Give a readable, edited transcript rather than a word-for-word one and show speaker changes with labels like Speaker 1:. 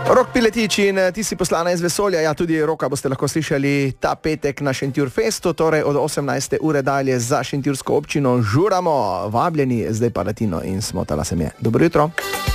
Speaker 1: Rok Piletič in Ti si poslana iz vesolja, ja tudi Roka boste lahko slišali ta petek na Šentjur Festu, torej od 18. ure dalje za šentjursko občino žuramo, vabljeni, zdaj pa Latino in Smotala se mi je. Dobro jutro.